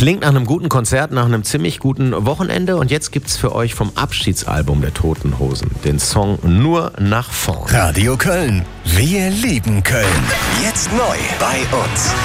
Klingt nach einem guten Konzert, nach einem ziemlich guten Wochenende. Und jetzt gibt's für euch vom Abschiedsalbum der Toten Hosen den Song Nur nach vorn. Radio Köln. Wir lieben Köln. Jetzt neu bei uns.